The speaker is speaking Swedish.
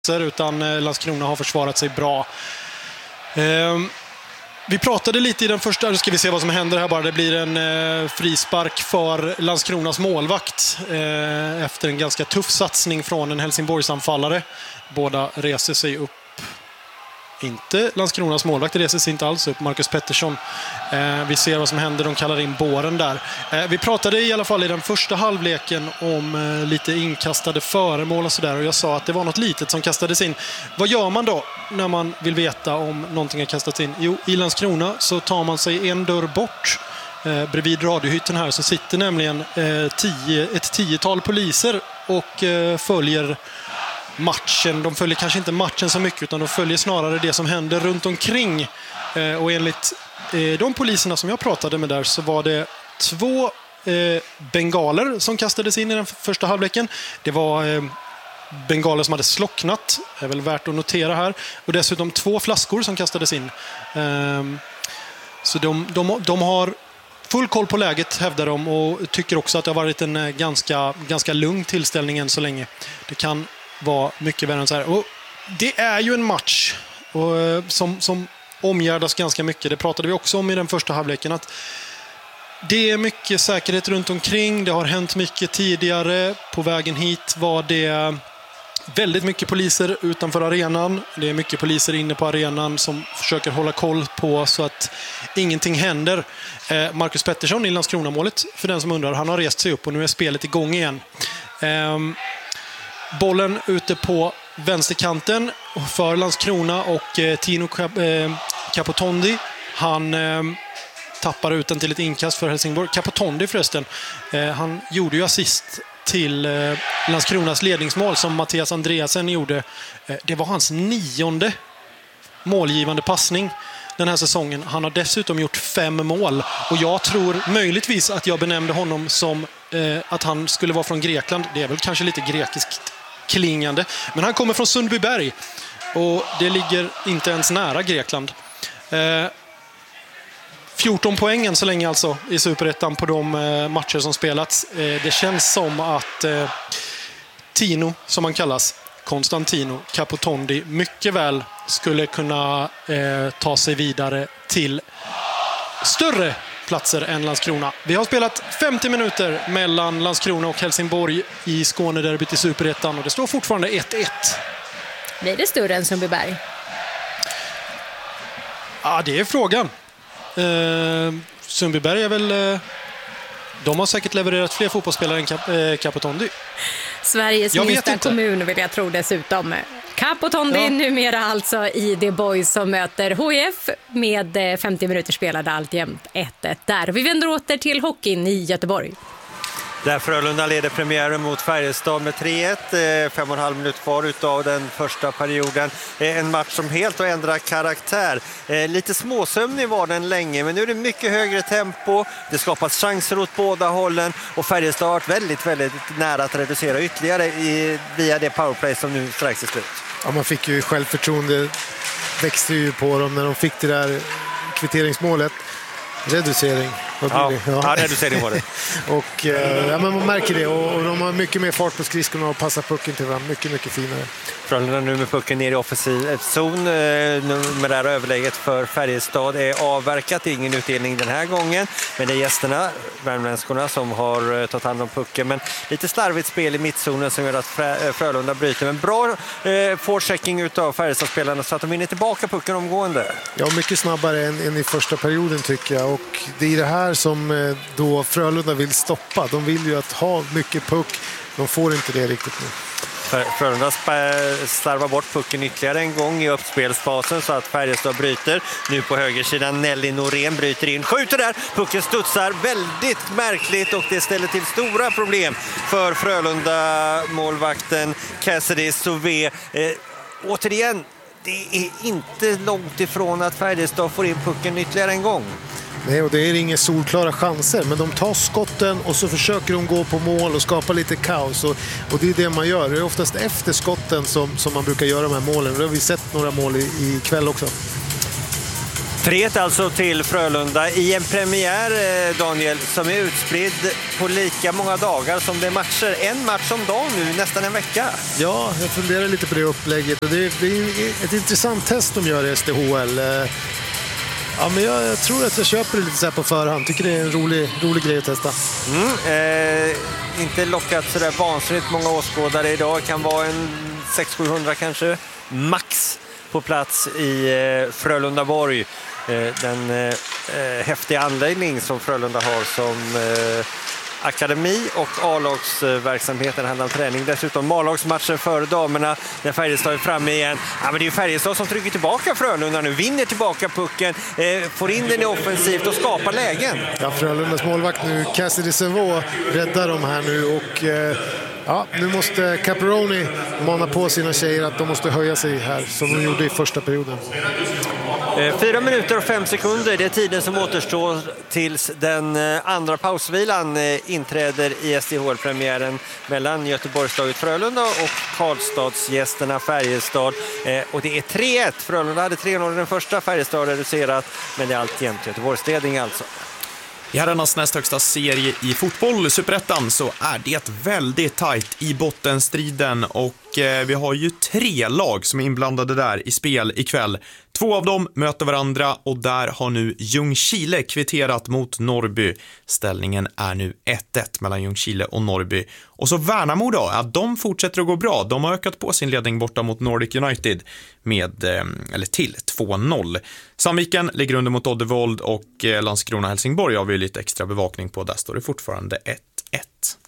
utan Landskrona har försvarat sig bra. Vi pratade lite i den första, nu ska vi se vad som händer här bara. Det blir en frispark för Landskronas målvakt efter en ganska tuff satsning från en Helsingborgsanfallare. Båda reser sig upp. Inte Landskronas målvakt reser sig inte alls upp, Marcus Pettersson. Vi ser vad som händer, de kallar in båren där. Vi pratade i alla fall i den första halvleken om lite inkastade föremål och sådär. Och jag sa att det var något litet som kastades in. Vad gör man då när man vill veta om någonting har kastats in? Jo, i Landskrona så tar man sig en dörr bort. Bredvid radiohytten här så sitter nämligen ett 10-tal poliser och följer matchen. De följer kanske inte matchen så mycket utan de följer snarare det som händer runt omkring. Och enligt de poliserna som jag pratade med där så var det 2 bengaler som kastades in i den första halvleken. Det var bengaler som hade slocknat, det är väl värt att notera här. Och dessutom 2 flaskor som kastades in. Så de har full koll på läget, hävdar de, och tycker också att det har varit en ganska lugn tillställning än så länge. Det kan vara mycket värre än så här. Och det är ju en match som omgärdas ganska mycket. Det pratade vi också om i den första halvleken, att det är mycket säkerhet runt omkring. Det har hänt mycket tidigare. På vägen hit var det väldigt mycket poliser utanför arenan. Det är mycket poliser inne på arenan som försöker hålla koll på så att ingenting händer. Marcus Pettersson i Landskrona-målet, för den som undrar, han har rest sig upp och nu är spelet igång igen. Bollen ute på vänsterkanten för Landskrona och Tino Capotondi. Han tappar ut den till ett inkast för Helsingborg. Capotondi förresten, han gjorde ju assist till Landskronas ledningsmål som Mattias Andreasen gjorde. Det var hans 9:e målgivande passning den här säsongen. Han har dessutom gjort 5 mål och jag tror möjligtvis att jag benämnde honom som att han skulle vara från Grekland. Det är väl kanske lite grekiskt klingande, men han kommer från Sundbyberg och det ligger inte ens nära Grekland. 14 poängen så länge alltså i Superettan på de matcher som spelats. Det känns som att Tino, som han kallas, Konstantino Capotondi, mycket väl skulle kunna ta sig vidare till större platser än Landskrona. Vi har spelat 50 minuter mellan Landskrona och Helsingborg i Skånederbyt i Superettan och det står fortfarande 1-1. Blir det större än Sundbyberg? Ja, det är frågan. Sundbyberg är väl... de har säkert levererat fler fotbollsspelare än Capotondi. Sveriges minsta kommun vill jag tro dessutom. Capotondi numera alltså i The Boys som möter HIF med 50 minuter spelade alltjämt 1-1 där. Vi vänder åter till hockeyn i Göteborg. Där Frölunda leder premiären mot Färjestad med 3-1, 5,5 minuter kvar utav den första perioden. En match som helt har ändrat karaktär. Lite småsömnig var den länge, men nu är det mycket högre tempo. Det skapas chanser åt båda hållen och Färjestad har varit väldigt, väldigt nära att reducera ytterligare via det powerplay som nu strax är slut. Ja, man fick ju självförtroende, växte ju på dem när de fick det där kvitteringsmålet. Reducering. Ja, reducering var det. Och men man märker det och de har mycket mer fart på skridskorna och passar pucken till varandra. Mycket, mycket finare. Frölunda nu med pucken ner i offensiv zon. Med det här överläget för Färjestad är avverkat. Ingen utdelning den här gången. Men det är gästerna, värmländskorna, som har tagit hand om pucken. Men lite slarvigt spel i mittzonen som gör att Frölunda bryter. Men bra forechecking utav Färjestadspelarna så att de vinner tillbaka pucken omgående. Ja, mycket snabbare än i första perioden tycker jag. Och det är det här som då Frölunda vill stoppa. De vill ju att ha mycket puck. De får inte det riktigt nu. Frölunda slarvar bort pucken ytterligare en gång i uppspelsfasen så att Färjestad bryter. Nu på högersidan Nelly Norén bryter in, skjuter där. Pucken studsar väldigt märkligt och det ställer till stora problem för Frölunda målvakten Cassidy Sauvé. Återigen, det är inte långt ifrån att Färjestad får in pucken ytterligare en gång. Nej, och det är inga solklara chanser, men de tar skotten och så försöker de gå på mål och skapa lite kaos och det är det man gör. Det är oftast efter skotten som man brukar göra de här målen. Det har vi sett några mål i kväll också. 3-1 alltså till Frölunda i en premiär, Daniel, som är utspridd på lika många dagar som det är matcher. En match om dagen nu, nästan en vecka. Ja, jag funderar lite på det upplägget. Och det är ett intressant test de gör i SDHL. Ja, men jag tror att jag köper det lite så här på förhand. Tycker det är en rolig grej att testa. Inte lockat så där vansinnigt många åskådare idag. Kan vara en 600-700 kanske max på plats i Frölundaborg. Den häftiga anläggning som Frölunda har som akademi och A-lagsverksamheten handlar om träning. Dessutom A-lagsmatchen före damerna när Färjestad är framme igen. Ja, men det är ju Färjestad som trycker tillbaka Frölunda nu. Vinner tillbaka pucken, får in den i offensivt och skapar lägen. Ja, Frölundas målvakt nu, Cassidy Servaux, räddar dem här nu och ja, nu måste Caproni mana på sina tjejer att de måste höja sig här som de gjorde i första perioden. 4 minuter och 5 sekunder, det är tiden som återstår tills den andra pausvilan inträder i SDHL-premiären mellan Göteborgslaget Frölunda och Karlstadsgästerna Färjestad. Och det är 3-1. Frölunda hade 3-0 i den första, Färjestad reducerat, men det är alltjämt Göteborgsledning alltså. I herrarnas näst högsta serie i fotboll, Superettan, så är det väldigt tajt i bottenstriden och vi har ju 3 lag som är inblandade där i spel ikväll. 2 av dem möter varandra och där har nu Ljungskile kvitterat mot Norrby. Ställningen är nu 1-1 mellan Ljungskile och Norrby. Och så Värnamo då, ja, de fortsätter att gå bra. De har ökat på sin ledning borta mot Nordic United till 2-0. Sandviken ligger under mot Oddevold och Landskrona Helsingborg har vi lite extra bevakning på. Där står det fortfarande 1-1.